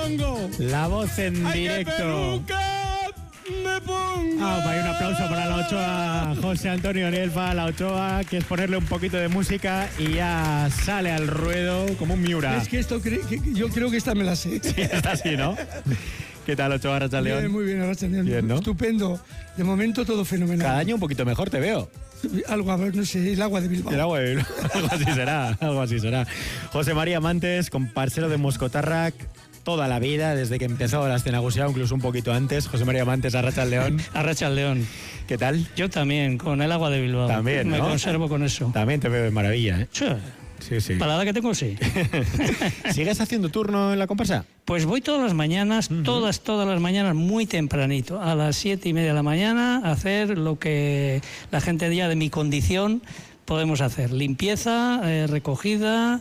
pongo. La voz en ¡Ay, directo. qué peluca me pongo! Hay un aplauso para la Ochoa, José Antonio Nielfa, la Ochoa, que es ponerle un poquito de música y ya sale al ruedo como un Miura. Es que yo creo que esta me la sé. Sí, está así, ¿no? ¿Qué tal, Ochoa, Arratsaldeon? Bien, muy bien, Arratsaldeon. Bien, ¿no? Estupendo. De momento todo fenomenal. Cada año un poquito mejor te veo. Algo, a ver, no sé, el agua de Bilbao. El agua de Bilbao. Algo así será. José María Mantes, comparsero de Moscotarrac toda la vida, desde que empezó la escenagusia, incluso un poquito antes. José María Mantes, Arratsaldeon. Arratsaldeon. ¿Qué tal? Yo también, con el agua de Bilbao. También, ¿no? Me conservo con eso. También te veo de maravilla, ¿eh? Sí. Sí. Para la edad que tengo, sí. ¿Sigues haciendo turno en la comparsa? Pues voy todas las mañanas, todas las mañanas, muy tempranito, a las 7:30 de la mañana, a hacer lo que la gente ya de mi condición podemos hacer. Limpieza, recogida,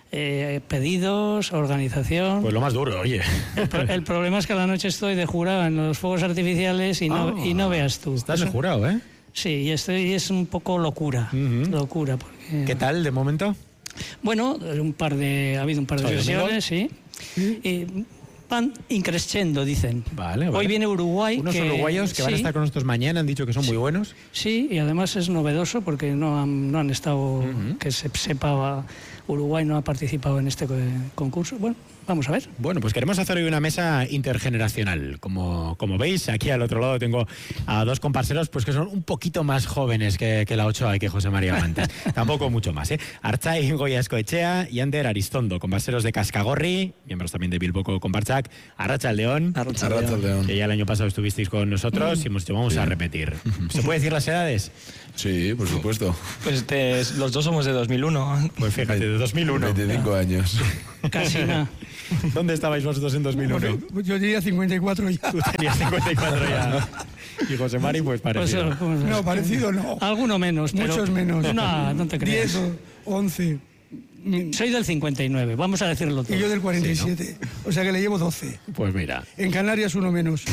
pedidos, organización. Pues lo más duro, oye. El problema es que a la noche estoy de jurado en los fuegos artificiales y no veas tú. Estás de jurado, ¿eh? Sí, y es un poco locura. Locura. Porque... ¿Qué tal de momento? Bueno, ha habido un par de sesiones, sí. Y van increciendo, dicen. Vale. Hoy viene Uruguay. Unos uruguayos que van a estar con nosotros mañana han dicho que son muy buenos. Sí, y además es novedoso porque no han estado, que se sepa, Uruguay no ha participado en este concurso. Bueno, vamos a ver. Bueno, pues queremos hacer hoy una mesa intergeneracional. Como veis, aquí al otro lado tengo a dos comparseros pues que son un poquito más jóvenes que la Ochoa y que José María Mantes. Tampoco mucho más, ¿eh? Artxai Goya Escoechea y Ander Aristondo, comparseros de Cascagorri, miembros también de Bilboko Compartsac. Arratsaldeon. Arratsaldeon. Que ya el año pasado estuvisteis con nosotros y hemos dicho, vamos a repetir. ¿Se puede decir las edades? Sí, por supuesto. Pues los dos somos de 2001. Pues fíjate, de 2001. 25 años. Casi nada. ¿Dónde estabais vosotros en 2001? Bueno, yo diría 54 ya. Tú tenías 54 ya. Y José Mari, pues parecido. No, parecido no. Alguno menos. Muchos menos. No te creas. 10 o 11. Soy del 59, vamos a decirlo todo. Y yo del 47. Sí, ¿no? O sea que le llevo 12. Pues mira. En Canarias uno menos.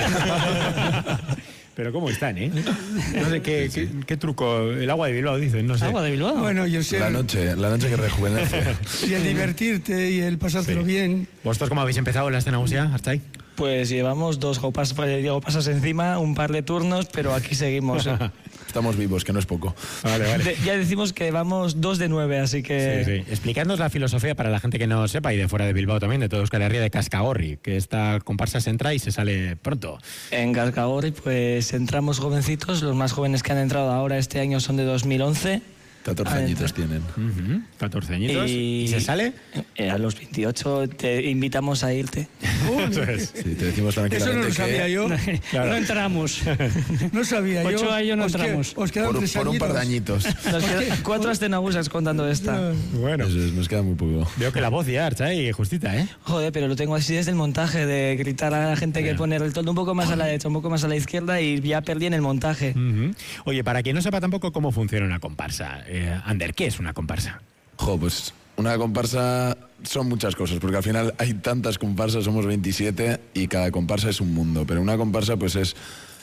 Pero ¿cómo están, eh? No sé qué truco. El agua de Bilbao, dicen, no sé. ¿Agua de Bilbao? Bueno, yo sé. La noche que rejuvenece. Y el divertirte y el pasártelo bien. ¿Vosotros cómo habéis empezado en la escenagusia, Artxai? Pues llevamos 2 pasas encima, un par de turnos, pero aquí seguimos. Estamos vivos, que no es poco. Vale. Ya decimos que vamos 2 de 9, así que... Sí. Explicándonos la filosofía para la gente que no sepa y de fuera de Bilbao también, de todo Euskal Herria, de Cascagorri, que esta comparsa se entra y se sale pronto. En Cascagorri pues entramos jovencitos, los más jóvenes que han entrado ahora este año son de 2011. 14 añitos tienen. 14 añitos. ¿Y se sale? A los 28 te invitamos a irte. Eso es. Sí, te decimos tranquilamente. Eso no lo sabía yo. Claro. No entramos. No sabía yo. Ochoa y yo no entramos. Os quedan 3 por un par de añitos. añitos. Nos quedan 4 escenagusas contando esta. Bueno, Eso es, nos queda muy poco. veo que la voz ya, Artxai, justita, ¿eh? Joder, pero lo tengo así desde el montaje, de gritar a la gente que pone el toldo un poco más a la derecha, un poco más a la izquierda y ya perdí en el montaje. Oye, para quien no sepa tampoco cómo funciona una comparsa, Ander, ¿qué es una comparsa? Pues una comparsa son muchas cosas, porque al final hay tantas comparsas, somos 27 y cada comparsa es un mundo, pero una comparsa pues es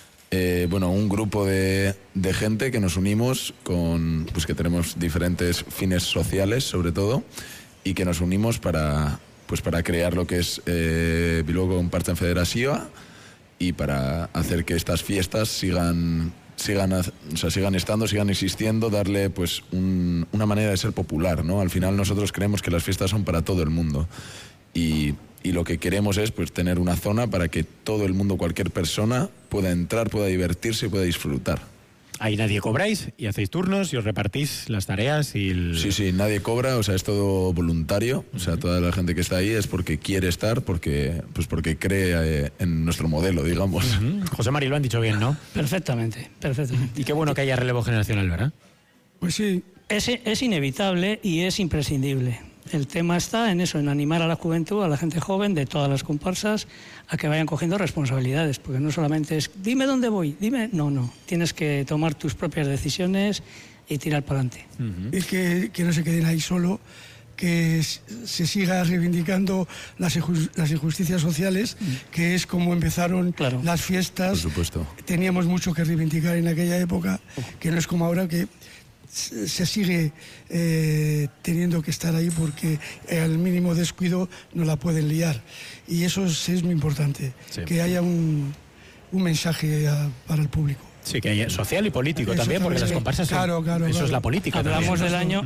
un grupo de gente que nos unimos con, pues que tenemos diferentes fines sociales sobre todo y que nos unimos para crear lo que es Bilboko Comparsa Federazioa y para hacer que estas fiestas sigan estando, sigan existiendo, darle pues una manera de ser popular, ¿no? Al final nosotros creemos que las fiestas son para todo el mundo y lo que queremos es pues tener una zona para que todo el mundo, cualquier persona pueda entrar, pueda divertirse y pueda disfrutar. Ahí nadie cobráis y hacéis turnos y os repartís las tareas y Sí, nadie cobra, o sea, es todo voluntario, o sea, toda la gente que está ahí es porque quiere estar, porque cree en nuestro modelo, digamos. José Mari, lo han dicho bien, ¿no? Perfectamente. Y qué bueno que haya relevo generacional, ¿verdad? Pues sí. Es inevitable y es imprescindible. El tema está en eso, en animar a la juventud, a la gente joven de todas las comparsas, a que vayan cogiendo responsabilidades, porque no solamente es, dime dónde voy, dime, no, tienes que tomar tus propias decisiones y tirar para adelante. Y que no se queden ahí solo, que se siga reivindicando las injusticias sociales, que es como empezaron las fiestas. Por supuesto. Teníamos mucho que reivindicar en aquella época, que no es como ahora que se sigue teniendo que estar ahí porque al mínimo descuido no la pueden liar. Y eso es muy importante, que haya un mensaje para el público. Sí, que hay social y político también, porque las comparsas eso es la política. Hablamos del año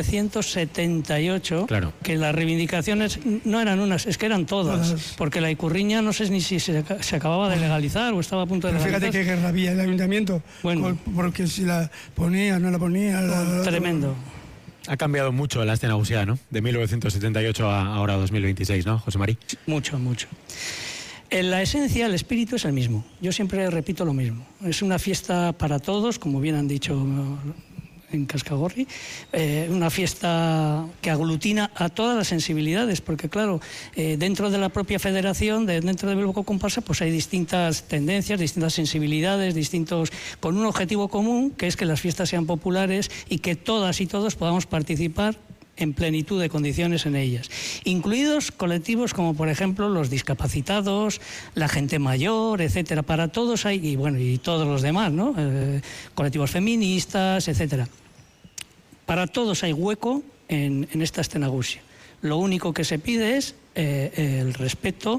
1978, que las reivindicaciones no eran unas, es que eran todas, porque la ikurriña no sé ni si se acababa de legalizar o estaba a punto de legalizar. Fíjate qué guerra había el ayuntamiento, porque si la ponía, no la ponía... Tremendo. Ha cambiado mucho la escena nagusia, ¿no? De 1978 a ahora 2026, ¿no, José Mari? Mucho, mucho. En la esencia, el espíritu es el mismo. Yo siempre repito lo mismo. Es una fiesta para todos, como bien han dicho en Cascagorri, una fiesta que aglutina a todas las sensibilidades, porque claro, dentro de la propia federación, dentro de Bilbao Comparsa, pues hay distintas tendencias, distintas sensibilidades, con un objetivo común, que es que las fiestas sean populares y que todas y todos podamos participar en plenitud de condiciones en ellas, incluidos colectivos como por ejemplo los discapacitados, la gente mayor, etcétera. Para todos hay, y todos los demás, ¿no? Colectivos feministas, etcétera. Para todos hay hueco en esta escena nagusia. Lo único que se pide es el respeto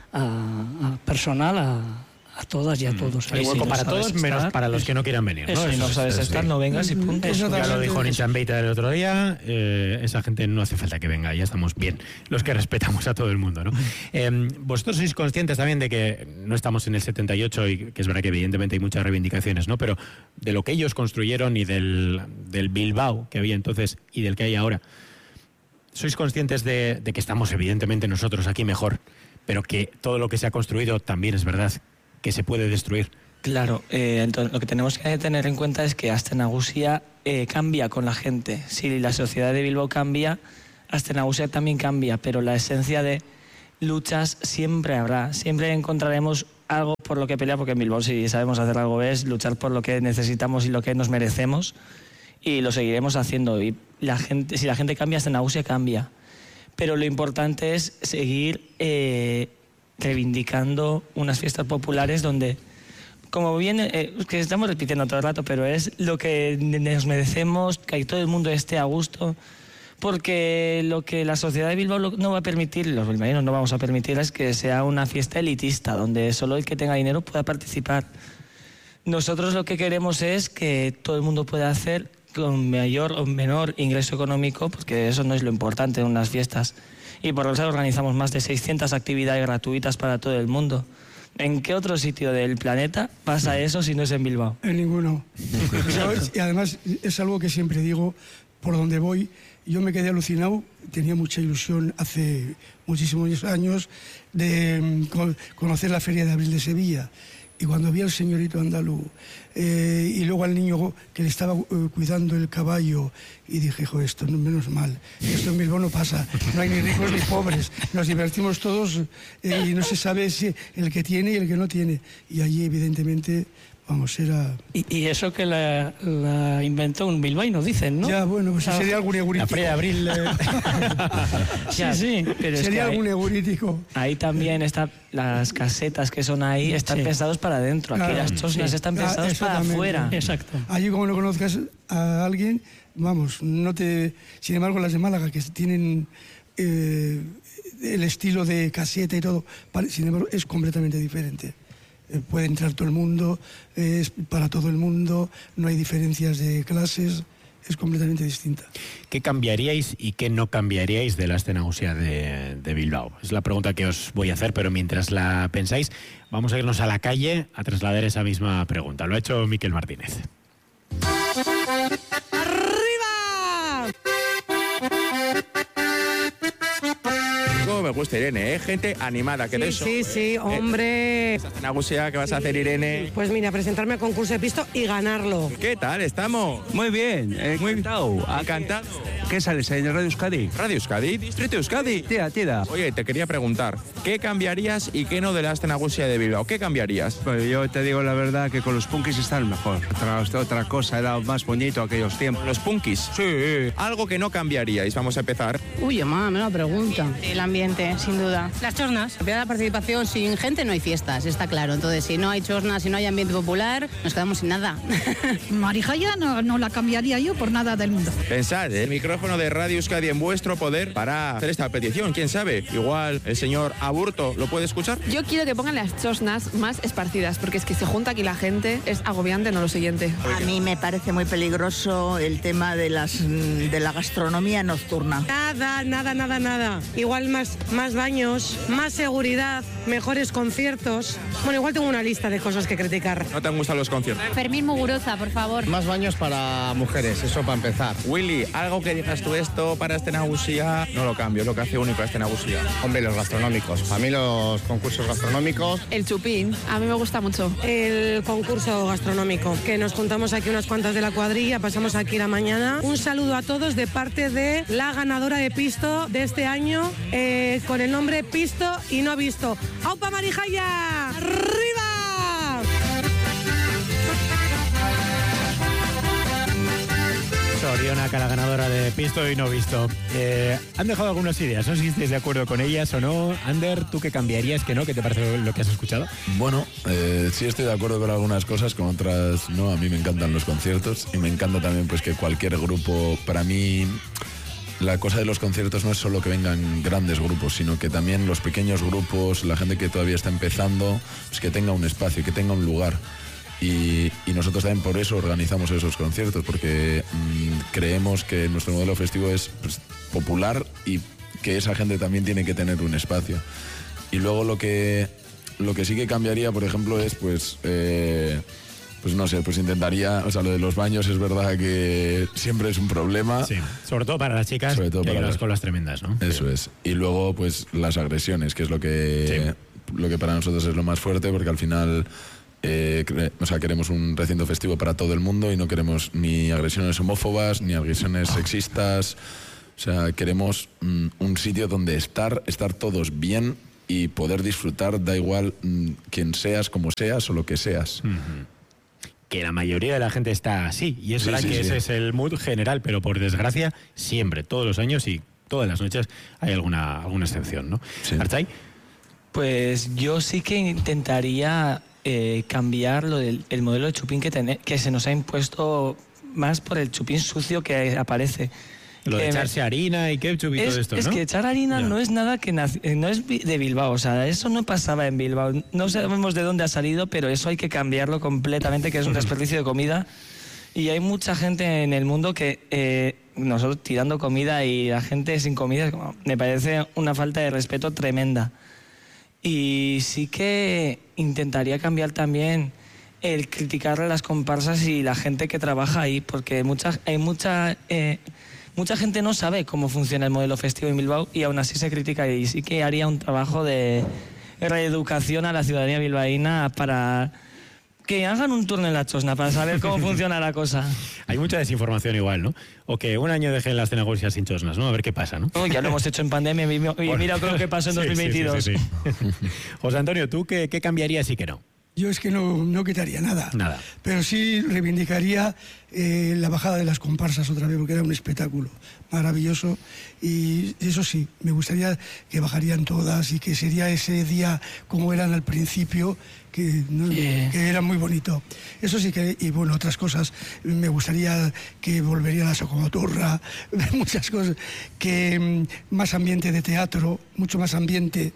personal a todas y a todos. Hay hueco para todos, menos para los que no quieran venir, ¿no? Si no sabes estar, no vengas y punto. Ya lo dijo Nissan Beita el otro día, esa gente no hace falta que venga, ya estamos bien, los que respetamos a todo el mundo, ¿no? Vosotros sois conscientes también de que no estamos en el 78 y que es verdad que evidentemente hay muchas reivindicaciones, ¿no? Pero de lo que ellos construyeron y del Bilbao que había entonces y del que hay ahora, ¿sois conscientes de que estamos evidentemente nosotros aquí mejor, pero que todo lo que se ha construido también es verdad que se puede destruir? Claro, entonces lo que tenemos que tener en cuenta es que Aste Nagusia cambia con la gente. Si la sociedad de Bilbao cambia, Aste Nagusia también cambia, pero la esencia de luchas siempre habrá. Siempre encontraremos algo por lo que pelear, porque en Bilbao si sabemos hacer algo es luchar por lo que necesitamos y lo que nos merecemos, y lo seguiremos haciendo. Y si la gente cambia, Aste Nagusia cambia. Pero lo importante es seguir reivindicando unas fiestas populares donde, como bien, que estamos repitiendo todo el rato, pero es lo que nos merecemos, que todo el mundo esté a gusto, porque lo que la sociedad de Bilbao no va a permitir, los bilbaínos no vamos a permitir, es que sea una fiesta elitista, donde solo el que tenga dinero pueda participar. Nosotros lo que queremos es que todo el mundo pueda hacer con mayor o menor ingreso económico, porque eso no es lo importante en unas fiestas. Y por eso organizamos más de 600 actividades gratuitas para todo el mundo. ¿En qué otro sitio del planeta pasa eso si no es en Bilbao? En ninguno. Y además es algo que siempre digo, por donde voy, yo me quedé alucinado, tenía mucha ilusión hace muchísimos años de conocer la Feria de Abril de Sevilla. Y cuando vi al señorito andaluz y luego al niño que le estaba cuidando el caballo, y dije, jo, esto no, menos mal, esto en Bilbao no pasa, no hay ni ricos ni pobres, nos divertimos todos y no se sabe si el que tiene y el que no tiene. Y allí evidentemente, vamos, era... Y eso que la inventó un bilbaíno, dicen, ¿no? Ya, bueno, pues sería algún eurítico. La Feria de Abril... sí, pero sería algún eurítico. Ahí también están las casetas que son ahí, están pensados para adentro. Aquí las chosnas están pensadas para afuera. Exacto. Allí, como no conozcas a alguien, vamos, no te... Sin embargo, las de Málaga, que tienen el estilo de caseta y todo, sin embargo, es completamente diferente. Puede entrar todo el mundo, es para todo el mundo, no hay diferencias de clases, es completamente distinta. ¿Qué cambiaríais y qué no cambiaríais de la escena nagusia de Bilbao? Es la pregunta que os voy a hacer, pero mientras la pensáis, vamos a irnos a la calle a trasladar esa misma pregunta. Lo ha hecho Miquel Martínez. Me gusta Irene, gente animada, que sí, de eso. Sí, hombre. Esta nagusia, ¿qué vas a hacer, Irene? Pues mira, presentarme al concurso de pisto y ganarlo. ¿Qué tal? ¿Estamos? Muy bien, encantado. Encantado. ¿Qué sales ahí en Radio Euskadi? Radio Euskadi, Distrito Euskadi. Tira. Oye, te quería preguntar, ¿qué cambiarías y qué no de la escena nagusia de Bilbao? ¿Qué cambiarías? Pues yo te digo la verdad que con los punkis están mejor. Otra cosa, era más bonito aquellos tiempos. ¿Los punkis? Sí. Algo que no cambiaríais, vamos a empezar. Uy, mamá, me la pregunta. El ambiente gente, sin duda. Las chosnas. La participación sin gente no hay fiestas, está claro. Entonces, si no hay chosnas, si no hay ambiente popular, nos quedamos sin nada. Marijaya no la cambiaría yo por nada del mundo. Pensad, el micrófono de Radio Euskadi en vuestro poder para hacer esta petición. ¿Quién sabe? Igual el señor Aburto lo puede escuchar. Yo quiero que pongan las chosnas más esparcidas, porque es que se junta aquí la gente, es agobiante, no lo siguiente. A mí me parece muy peligroso el tema de la gastronomía nocturna. Nada. Igual más baños, más seguridad, mejores conciertos. Bueno, igual tengo una lista de cosas que criticar. ¿No te han gustado los conciertos? Fermín Muguruza, por favor. Más baños para mujeres, eso para empezar. Willy, algo que digas tú esto para este Nagusia, no lo cambio, es lo que hace único a este Nagusia. Hombre, los gastronómicos. Para mí los concursos gastronómicos. El chupín, a mí me gusta mucho. El concurso gastronómico, que nos juntamos aquí unas cuantas de la cuadrilla, pasamos aquí la mañana. Un saludo a todos de parte de la ganadora de Pisto de este año, con el nombre Pisto y no visto. ¡Aupa Marijaya! ¡Arriba! Sorionaca, la ganadora de Pisto y no visto. Han dejado algunas ideas, no sé si estáis de acuerdo con ellas o no. Ander, ¿tú qué cambiarías? ¿Qué no? ¿Qué te parece lo que has escuchado? Bueno, sí estoy de acuerdo con algunas cosas, con otras no. A mí me encantan los conciertos y me encanta también pues que cualquier grupo, para mí... La cosa de los conciertos no es solo que vengan grandes grupos, sino que también los pequeños grupos, la gente que todavía está empezando, pues que tenga un espacio, que tenga un lugar. Y nosotros también por eso organizamos esos conciertos, porque creemos que nuestro modelo festivo es pues, popular y que esa gente también tiene que tener un espacio. Y luego lo que sí que cambiaría, por ejemplo, es pues no sé, pues intentaría, o sea, lo de los baños es verdad que siempre es un problema. Sí, sobre todo para las chicas, sobre todo para las colas tremendas, ¿no? Eso es. Y luego, pues, las agresiones, que es lo que para nosotros es lo más fuerte, porque al final, queremos un recinto festivo para todo el mundo y no queremos ni agresiones homófobas, ni agresiones sexistas. O sea, queremos un sitio donde estar todos bien y poder disfrutar, da igual quién seas, como seas o lo que seas. Que la mayoría de la gente está así, y es verdad que ese es el mood general, pero por desgracia, siempre, todos los años y todas las noches hay alguna excepción, ¿no? Sí. ¿Artzai? Pues yo sí que intentaría cambiar el modelo de chupín que se nos ha impuesto más por el chupín sucio que aparece. Lo de echarse harina y ketchup y todo esto, ¿no? Es que echar harina no es nada que no es de Bilbao, o sea, eso no pasaba en Bilbao. No sabemos de dónde ha salido, pero eso hay que cambiarlo completamente, que es un desperdicio de comida. Y hay mucha gente en el mundo que nosotros tirando comida y la gente sin comida, me parece una falta de respeto tremenda. Y sí que intentaría cambiar también el criticar a las comparsas y la gente que trabaja ahí, porque mucha gente no sabe cómo funciona el modelo festivo en Bilbao y aún así se critica, y sí que haría un trabajo de reeducación a la ciudadanía bilbaína para que hagan un turno en la chosna para saber cómo funciona la cosa. Hay mucha desinformación igual, ¿no? O que un año dejen las cenagusias sin chosnas, ¿no? A ver qué pasa, ¿no? Ya lo hemos hecho en pandemia y mira lo que pasó en 2022. Sí. José Antonio, ¿tú qué cambiarías y qué no? Yo es que no quitaría nada. Pero sí reivindicaría la bajada de las comparsas otra vez, porque era un espectáculo maravilloso. Y eso sí, me gustaría que bajarían todas y que sería ese día como eran al principio, que era muy bonito. Eso sí que, y bueno, otras cosas, me gustaría que volvería la socomoturra, muchas cosas, que más ambiente de teatro, mucho más ambiente.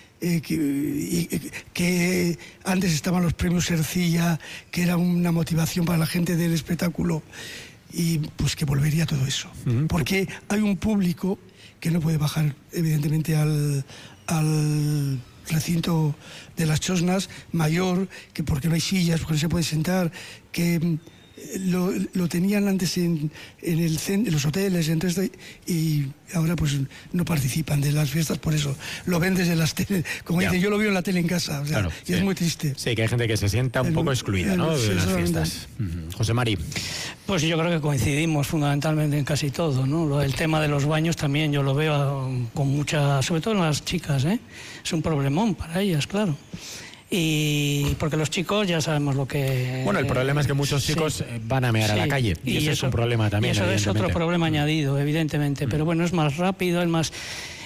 Que antes estaban los premios Ercilla, que era una motivación para la gente del espectáculo, y pues que volvería todo eso. Porque hay un público que no puede bajar, evidentemente, al recinto de las chosnas, mayor, que porque no hay sillas, porque no se puede sentar, que lo tenían antes en los hoteles, y ahora pues no participan de las fiestas, por eso lo ven desde las tele, como dicen, yo lo veo en la tele en casa, o sea, claro, y es muy triste. Sí, que hay gente que se sienta un poco excluida, ¿no?, de las fiestas. José Mari. Pues yo creo que coincidimos fundamentalmente en casi todo, ¿no? El tema de los baños también yo lo veo con mucha, sobre todo en las chicas, es un problemón para ellas, claro. Y porque los chicos ya sabemos lo que... Bueno, el problema es que muchos chicos van a mear a la calle, y eso es un problema también. Y eso es otro problema añadido, evidentemente, pero bueno, es más rápido, es más...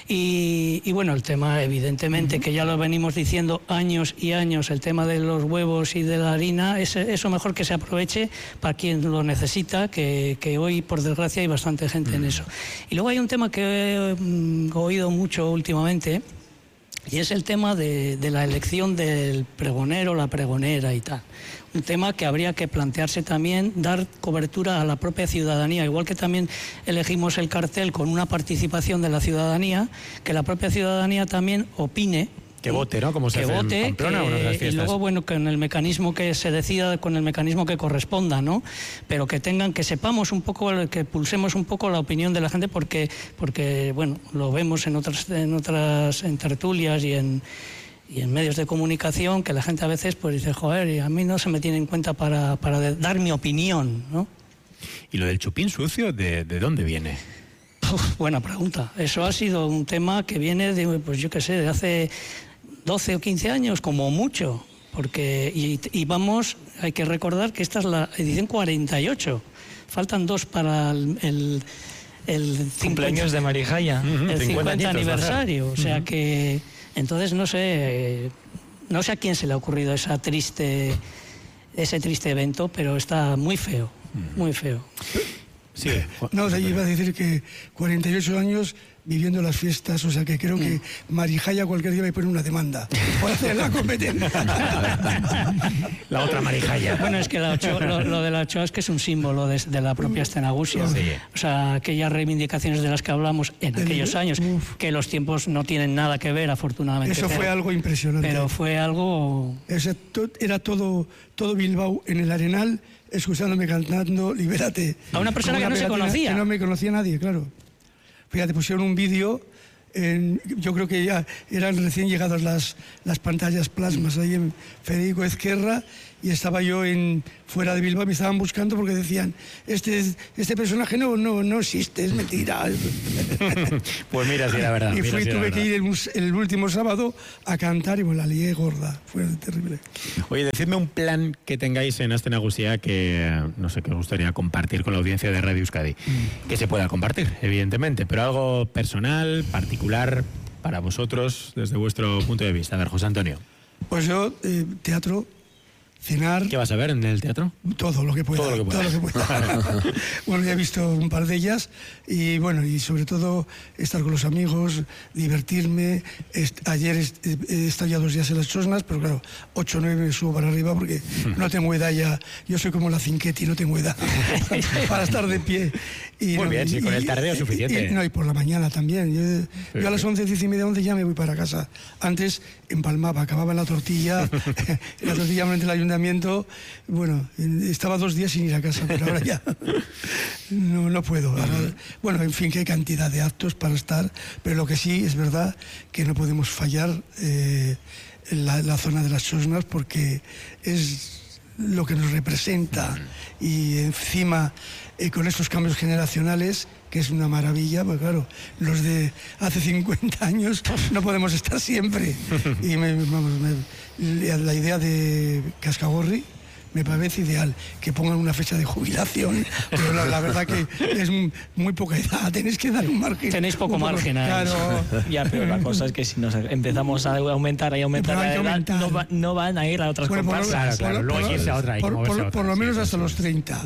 Y bueno, el tema, evidentemente, que ya lo venimos diciendo años y años, el tema de los huevos y de la harina, eso mejor que se aproveche para quien lo necesita, que hoy, por desgracia, hay bastante gente en eso. Y luego hay un tema que he oído mucho últimamente, y es el tema de la elección del pregonero, la pregonera y tal. Un tema que habría que plantearse también, dar cobertura a la propia ciudadanía, igual que también elegimos el cartel con una participación de la ciudadanía, que la propia ciudadanía también opine. Que vote, ¿no? Como se hace en Pamplona o en otras fiestas. Y luego, bueno, con el mecanismo que se decida, con el mecanismo que corresponda, ¿no? Pero que sepamos un poco, que pulsemos un poco la opinión de la gente, porque bueno, lo vemos en tertulias y en medios de comunicación, que la gente a veces pues dice, joder, y a mí no se me tiene en cuenta para dar mi opinión, ¿no? ¿Y lo del chupín sucio, de dónde viene? Buena pregunta. Eso ha sido un tema que viene de, pues yo qué sé, de hace 12 o 15 años, como mucho, porque y vamos, hay que recordar que esta es la edición 48, faltan 2 para el cumpleaños de Marijaya, el 50 aniversario, o sea que entonces no sé a quién se le ha ocurrido ese triste evento, pero está muy feo, muy feo. Sí. No, iba a decir que 48 años viviendo las fiestas, o sea que creo que Marijaya cualquier día me pone una demanda por hacer la competencia. La otra Marijaya. Bueno, es que lo de la Ochoa es que es un símbolo de la propia Astenagusia. Sí. O sea, aquellas reivindicaciones de las que hablamos en aquellos años, que los tiempos no tienen nada que ver, afortunadamente. Eso fue algo impresionante. Pero fue algo... Era todo Bilbao en el Arenal, escuchándome cantando Libérate. A una persona que no se conocía. Que no me conocía nadie, claro. Fíjate, pusieron un vídeo, yo creo que ya eran recién llegadas las pantallas plasmas ahí en Federico Ezquerra, y estaba yo fuera de Bilbao, me estaban buscando porque decían, este personaje no existe, es mentira. Pues mira, sí, la verdad. Y tuve que ir el último sábado a cantar y bueno, la lié gorda, fue terrible. Oye, decidme un plan que tengáis en Astenagusia que, no sé, que os gustaría compartir con la audiencia de Radio Euskadi. Que se pueda compartir, evidentemente, pero algo personal, particular, para vosotros, desde vuestro punto de vista. A ver, José Antonio. Pues yo, teatro, cenar. ¿Qué vas a ver en el teatro? Todo lo que pueda. Todo lo que pueda. Bueno, ya he visto un par de ellas y bueno, y sobre todo estar con los amigos, divertirme. Ayer he estado ya 2 días en las Chosnas, pero claro, 8 o 9 me subo para arriba porque no tengo edad ya. Yo soy como la Cinquetti, no tengo edad para estar de pie. Y muy bien, sí, con el tardeo es suficiente. Y por la mañana también. Yo a las 11, 10 y media, 11 ya me voy para casa. Antes empalmaba, acababa la tortilla frente al ayuntamiento. Bueno, estaba 2 días sin ir a casa, pero ahora ya no puedo. Ahora, bueno, en fin, que hay cantidad de actos para estar, pero lo que sí es verdad que no podemos fallar la zona de las Chosnas porque es lo que nos representa y encima con estos cambios generacionales, que es una maravilla, pues claro, los de hace 50 años no podemos estar siempre. Y la idea de Cascagorri me parece ideal, que pongan una fecha de jubilación, pero la verdad que es muy poca edad, tenéis que dar un margen. Tenéis poco margen. Claro. Ya, pero la cosa es que si nos empezamos a aumentar la edad, no van a ir a otras comparsas. Claro, luego irse a otra. Por lo menos hasta los 30.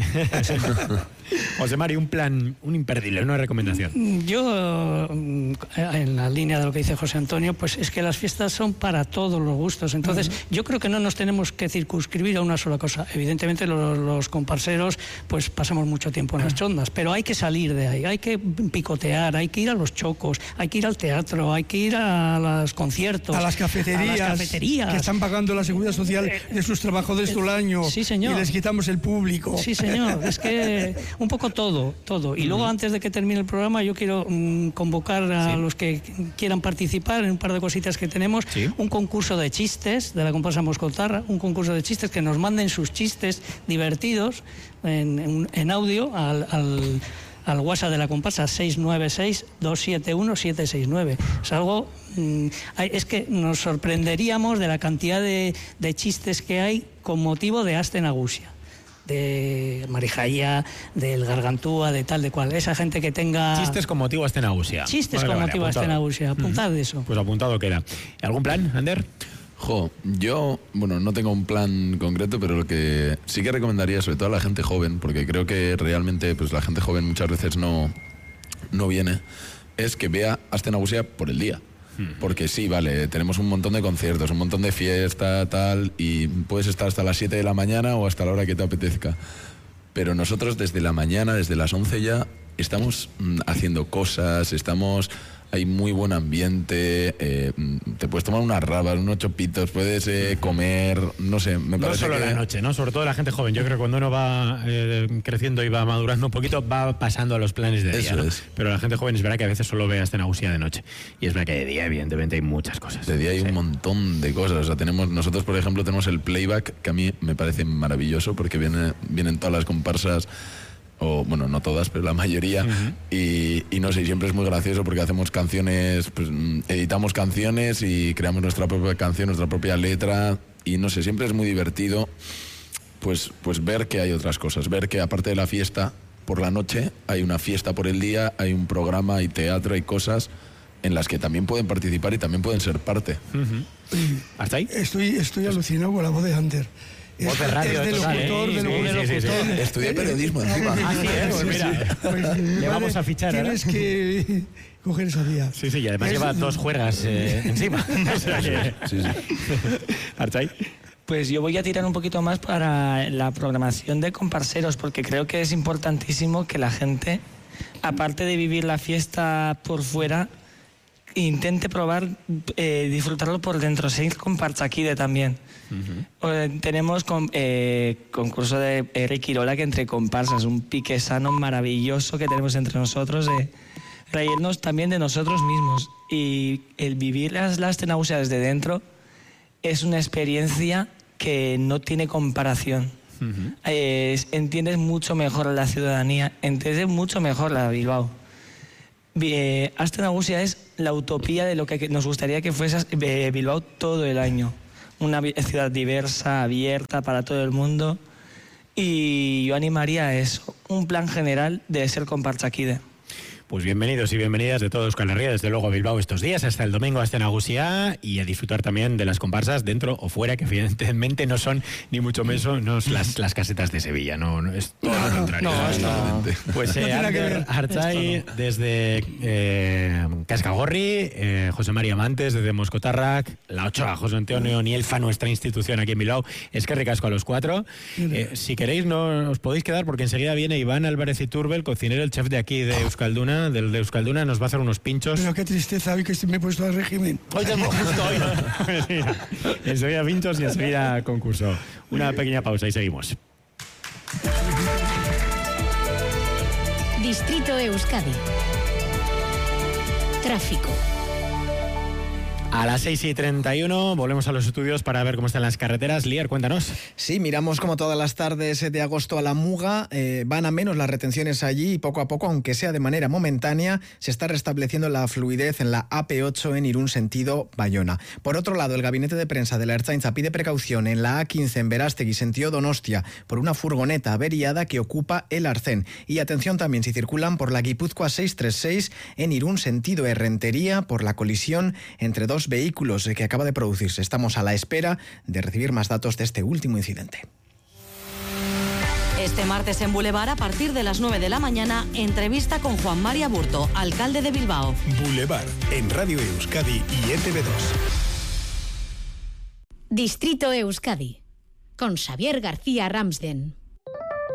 José Mari, un plan, un imperdible, una recomendación. Yo, en la línea de lo que dice José Antonio, pues es que las fiestas son para todos los gustos. Entonces, yo creo que no nos tenemos que circunscribir a una sola cosa. Evidentemente, los comparseros, pues pasamos mucho tiempo en las chondas, pero hay que salir de ahí, hay que picotear, hay que ir a los chocos, hay que ir al teatro, hay que ir a los conciertos, a las cafeterías, que están pagando la seguridad social de sus trabajadores todo el año. Sí, señor. Y les quitamos el público. Sí, señor. Es que un poco todo. Y luego, antes de que termine el programa, yo quiero convocar a los que quieran participar en un par de cositas que tenemos. Un concurso de chistes de la comparsa Moscotarra, un concurso de chistes, que nos manden sus chistes divertidos en audio al WhatsApp de la comparsa 696-271-769. Es algo... es que nos sorprenderíamos de la cantidad de chistes que hay con motivo de Astenagusia. de Marijaya, del Gargantúa, de tal, de cual. Esa gente que tenga... Chistes con motivo a este nagusia. Chistes con motivo a este nagusia. Apuntad eso. Pues apuntado queda. ¿Algún plan, Ander? Yo, no tengo un plan concreto, pero lo que sí que recomendaría, sobre todo a la gente joven, porque creo que realmente pues la gente joven muchas veces no viene, es que vea Aste Nagusia por el día. Porque sí, vale, tenemos un montón de conciertos, un montón de fiesta, tal, y puedes estar hasta las 7 de la mañana o hasta la hora que te apetezca. Pero nosotros desde la mañana, desde las 11 ya, estamos haciendo cosas, hay muy buen ambiente, te puedes tomar unas rabas, unos chopitos, puedes comer, no sé, me parece no solo la noche, ¿no? Sobre todo la gente joven. Yo creo que cuando uno va creciendo y va madurando un poquito, va pasando a los planes de día, ¿no? Pero la gente joven es verdad que a veces solo ve Aste Nagusia de noche. Y es verdad que de día, evidentemente, hay muchas cosas. De día hay un montón de cosas. O sea, nosotros, por ejemplo, tenemos el playback, que a mí me parece maravilloso, porque vienen todas las comparsas, o bueno, no todas, pero la mayoría, y no sé, siempre es muy gracioso porque hacemos canciones, pues, editamos canciones y creamos nuestra propia canción, nuestra propia letra, y no sé, siempre es muy divertido pues ver que hay otras cosas, ver que aparte de la fiesta por la noche, hay una fiesta por el día, hay un programa, hay teatro, hay cosas en las que también pueden participar y también pueden ser parte. ¿Hasta ahí? Estoy alucinado con la voz de Ander. Voz de radio, es de locutor. Estudié periodismo encima. Pues mira, le vamos a fichar. Tienes que coger esa vía. Sí, y además lleva 2 juegas encima. ¿Archay? Pues yo voy a tirar un poquito más para la programación de comparseros, porque creo que es importantísimo que la gente, aparte de vivir la fiesta por fuera, intente probar, disfrutarlo por dentro, seguir comparchaquide también. Tenemos concurso de Ricky Rola, que entre comparsas, un pique sano maravilloso que tenemos entre nosotros, de reírnos también de nosotros mismos. Y el vivir las Aste Nagusia desde dentro es una experiencia que no tiene comparación. Entiendes mucho mejor a la ciudadanía, entiendes mucho mejor la de Bilbao. Aste Nagusia es la utopía de lo que nos gustaría que fuese Bilbao todo el año. Una ciudad diversa, abierta para todo el mundo. Y yo animaría a eso, un plan general de ser comparchaquide. Pues bienvenidos y bienvenidas de todo Euskal Herria, desde luego a Bilbao estos días, hasta el domingo Aste Nagusia, y a disfrutar también de las comparsas dentro o fuera, que evidentemente no son ni mucho menos las casetas de Sevilla, no es todo lo contrario. Pues Ander, Archay, desde Cascagorri, José María Mantes, desde Moscotarrac, La Ochoa, José Antonio Nielfa, nuestra institución aquí en Bilbao, es que ricasco a los 4. Si queréis, no os podéis quedar, porque enseguida viene Iván Álvarez Iturbe, el cocinero, el chef de aquí de Euskalduna, del de Euskalduna, nos va a hacer unos pinchos. Pero qué tristeza hoy que me he puesto al régimen. Hoy tengo justo hoy, ¿no? Enseguida pinchos y enseguida concurso. Una pequeña pausa y seguimos. Distrito Euskadi. Tráfico. A las 6:31 volvemos a los estudios para ver cómo están las carreteras. Lier, cuéntanos. Sí, miramos como todas las tardes de agosto a la Muga. Van a menos las retenciones allí y poco a poco, aunque sea de manera momentánea, se está restableciendo la fluidez en la AP8 en Irún sentido Bayona. Por otro lado, el gabinete de prensa de la Ertzaintza pide precaución en la A15 en Berástegui sentido Donostia por una furgoneta averiada que ocupa el arcén. Y atención también si circulan por la Guipúzcoa 636 en Irún sentido Errentería por la colisión entre dos vehículos que acaba de producirse. Estamos a la espera de recibir más datos de este último incidente. Este martes en Boulevard, a partir de las 9 de la mañana, entrevista con Juan Mari Aburto, alcalde de Bilbao. Boulevard, en Radio Euskadi y ETV2. Distrito Euskadi, con Xavier García Ramsden.